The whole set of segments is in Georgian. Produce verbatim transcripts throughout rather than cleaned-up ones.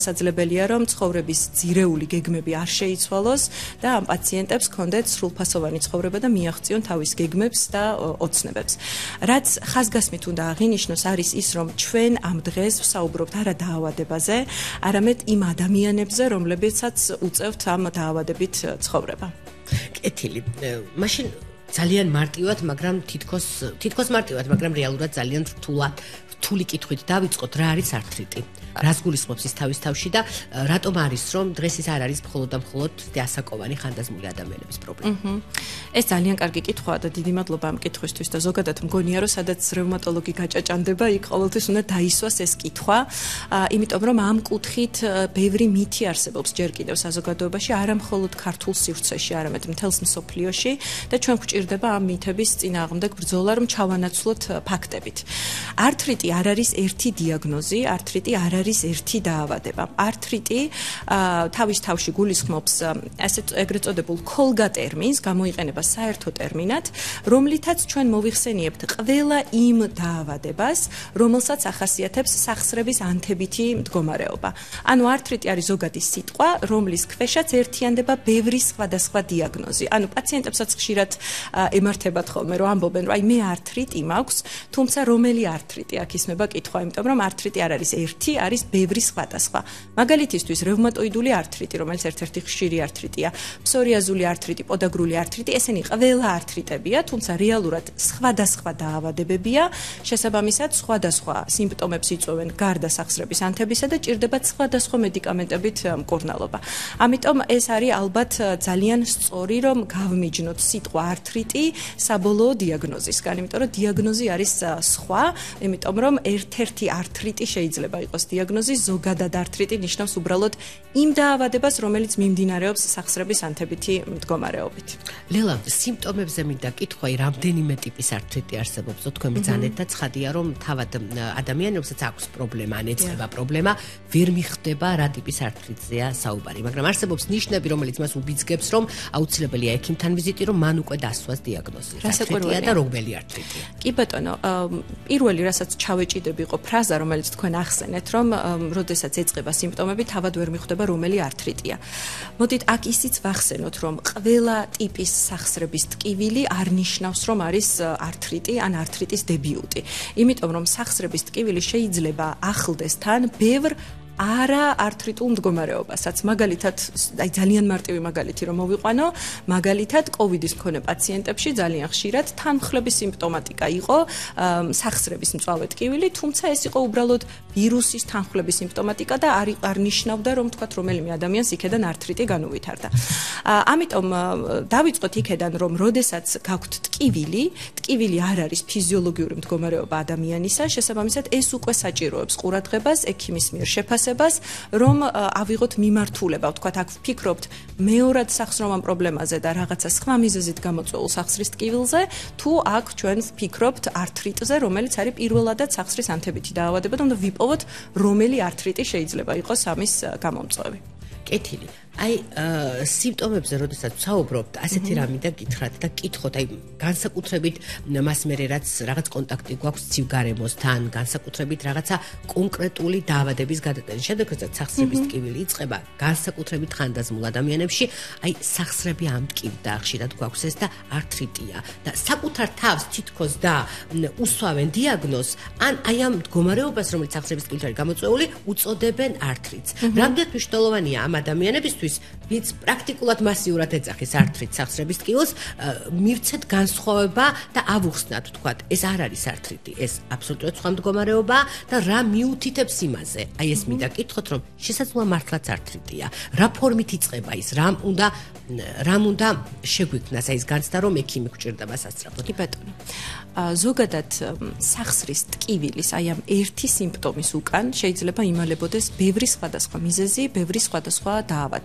შესაძლებელია რომ ცხოვრების ძირეული გეგმები არ შეიცვალოს და ამ პაციენტებს ჰქონდეთ სრულფასოვანი ცხოვრება და მიაღწიონ თავის გეგმებს და ოცნებებს. რაც ხაზგასმით უნდა აღინიშნოს არის ის რომ ჩვენ ამ დღეს ვსაუბრობთ არა დაავადებაზე, არამედ იმ ადამიანებზე, რომლებიცაც უწევთ ამ დაავადებით ცხოვრება. კეთილი. მაშინ ძალიან მარტივად, მაგრამ თითქოს თითქოს მარტივად, მაგრამ რეალურად ძალიან რთულად რთული კითხვით დავიწყოთ, რა არის ართრიტი? რას გულისხმობს ის თავის თავში და რატომ არის რომ დღეს ის არ არის მხოლოდ და მხოლოდ ასაკოვანი ხანდაზმული ადამიანების პრობლემა? ეს ძალიან კარგი კითხვაა და დიდი მადლობა ამ კითხვისთვის და ზოგადად მგონია რომ სადაც რევმატოლოგი გაჭაჭანდება, იქ ყოველთვის უნდა დაისვას ეს კითხვა, იმიტომ რომ ამ კუთხით ბევრი მითი არსებობს ჯერ კიდევ საზოგადოებაში, არა მხოლოდ ქართულ სივრცეში, არამედ მთელს მსოფლიოში და ჩვენ გვჭირდება ამ მითების წინააღმდეგ ბრძოლა, რომ ჩავანაცვლოთ ფაქტებით. ართრიტი არ არის ერთი დიაგნოზი, ართრიტი არ არის ერთი დაავადება. ართრიტი თავის თავში გულისხმობს ასეთ ეგრეთ წოდებულ ქოლგა ტერმინს, გამოიყენება საერთო ტერმინად, რომლითაც ჩვენ მოვიხსენიებთ ყველა იმ დაავადებას, რომელსაც ახასიათებს სახსრების ანთებითი მდგომარეობა. ანუ ართრიტი არის ზოგადი სიტყვა, რომლის ქვეშაც ერთიანდება ბევრი სხვადასხვა დიაგნოზი. ანუ პაციენტებსაც ხშირად ემართებათ ხოლმე, რომ ამბობენ, რომ აი მე ართრიტი მაქვს, თუმცა რომელი ართრიტი აქ ისმება კითხვა, იმიტომ რომ ართრიტი არ არის ერთი, არის ბევრი სხვადასხვა. მაგალითისთვის რევმატოიდული ართრიტი, რომელიც ერთ-ერთი ხშირი ართრიტია, ფსორიაზული ართრიტი, პოდაგრული ართრიტი, ესენი ყველა ართრიტებია, თუმცა რეალურად სხვადასხვა დაავადებებია, შესაბამისად სხვადასხვა სიმპტომებს იწვევენ გარდა სახსრების ანთებისა და ჭირდებათ სხვადასხვა მედიკამენტებით მკურნალობა. ამიტომ ეს არის ალბათ ძალიან სწორი, რომ გავმიჯნოთ სიტყვა ართრიტი საბოლოო დიაგნოზისგან, იმიტომ რომ დიაგნოზი არის სხვა, იმიტომ რომ ერთ-ერთი ართრიტი შეიძლება იყოს დიაგნოზი, ზოგადად ართრიტი ნიშნავს უბრალოდ იმ დაავადებას, რომელიც მიმდინარეობს სახსრების ანთებითი მდგომარეობით. ლელა, სიმპტომებზე მინდა კითხვა, რამდენიმე ტიპის ართრიტი არსებობს, თქვენ ბრძანეთ და ცხადია, რომ თავად ადამიანებსაც აქვს პრობლემა, ან ეწყება პრობლემა, ვერ მიხვდება რა ტიპის ართრიტზეა საუბარი, მაგრამ არსებობს ნიშნები, რომელიც მას უბიძგებს, რომ აუცილებელია ექიმთან ვიზიტი, რომ მან უკვე დასვას დიაგნოზი. რასაკვირველია და რომელი ართრიტია? კი ბატონო, პირველი რასაც ჩავეჭიდები იყო ფრაზა, რომელიც თქვენ ახსენეთ, რომ როდესაც ეწყება სიმპტომები, თავად ვერ მიხვდება რომელი ართრიტია. მოდით აქ ისიც ვახსენოთ, რომ ყველა ტიპის სახსრების ტკივილი არ ნიშნავს, რომ არის ართრიტი ან ართრიტის დებიუტი. იმიტომ რომ სახსრების ტკივილი შეიძლება ახლდეს თან ბევრ არა ართრიტულ მდგომარეობასაც. მაგალითად, აი ძალიან მარტივი მაგალითი რომ მოვიყვანო, მაგალითად, კოვიდის მქონე პაციენტებში ძალიან ხშირად თანმხლების სიმპტომატიკა იყო სახსრების მწვავე ტკივილი, თუმცა ეს იყო უბრალოდ ვირუსის თანმხლების სიმპტომატიკა და არ არ ნიშნავდა, რომ თქვათ რომელიმე ადამიანს იქედან ართრიტი განუვითარდა. ამიტომ დავიწყოთ იქედან, რომ როდესაც გაქვთ ტკივილი, ტკივილი არ არის ფიზიოლოგიური მდგომარეობა ადამიანისა, შესაბამისად ეს უკვე საჭიროებს ყურადღებას, ექიმის მიერ შეფასებას, რომ ავიღოთ მიმართულება, ვთქვათ, აქ ვფიქრობთ მეორად სახსროვან პრობლემაზე და რაღაცა სხვა მიზეზით გამოწვეულ სახსრის ტკივილზე, თუ აქ ჩვენ ვფიქრობთ ართრიტზე, რომელიც არის პირველადად სახსრის ანთებითი დაავადება და უნდა ვიპოვოთ, რომელი ართრიტი შეიძლება იყოს ამის გამომწვევი. კეთილი. აი, სიმპტომებზე როდესაც ვსაუბრობთ, ასეთი რამე და გითხრათ და კითხოთ, აი, განსაკუთრებით მას მერე რაც რაღაც კონტაქტი გვაქვს ცივგარემოსთან, განსაკუთრებით რაღაცა კონკრეტული დაავადების გადატანის შემდეგ, როდესაც სახსრების ტკივილი იწყება, განსაკუთრებით ხანდაზმულ ადამიანებში, აი, სახსრები ამტკივდა, ხშირად გვაქვს ეს და ართრიტია და საკუთარ თავს თითქოს და უსვავენ დიაგნოზს, ან აი ამ მდგომარეობას, რომელიც სახსრების ტკივილით არის გამოწვეული, უწოდებენ ართრიტს. რამდენად მნიშვნელოვანია ამ ადამიანებისთვის, ვინც პრაქტიკულად მასიურად ეძახის ართრიტ სახსრების ტკივილს, მივცეთ განსხვავება და ავუხსნათ, თქვათ, ეს არ არის ართრიტი, ეს აბსოლუტურად სხვა მდგომარეობაა და რა მიუთითებს იმაზე. აი ეს მინდა კითხოთ, რომ შესაძლოა მართლაც ართრიტია. რა ფორმით იწყება ის? რამ უნდა რამ უნდა შეგვიქმნას აი ეს განცდა, რომ ექიმი გვჭირდება სასწრაფოდ? კი ბატონო. ზოგადად სახსრის ტკივილის აი ამ ერთი სიმპტომის უკან შეიძლება იმალებოდეს ბევრი სხვადასხვა მიზეზი, ბევრი სხვადასხვა დაავადება.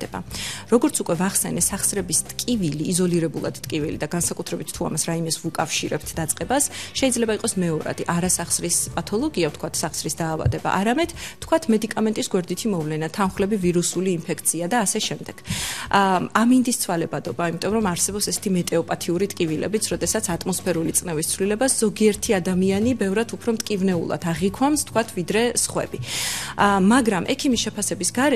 დაავადება. როგორც უკვე ვახსენე, სახსრების ტკივილი, იზოლირებულად ტკივილი და განსაკუთრებით თუ ამას რაიმეს ვუკავშირებთ დაწყებას, შეიძლება იყოს მეორადი, არასახსრის პათოლოგია, ვთქვათ, სახსრის დაავადება, არამედ ვთქვათ, მედიკამენტის გვერდითი მოვლენა, თანხმლები, ვირუსული ინფექცია და ასე შემდეგ. ამინდის ცვალებადობა, იმიტომ რომ არსებობს ესეთი მეტეოპათიური ტკივილებიც, როდესაც ატმოსფერული წნევის ცვლილებას ზოგიერთი ადამიანი ბევრად უფრო მტკივნეულად აღიქვამს, ვთქვათ, ვიდრე სხვები. მაგრამ ექიმის შეფასების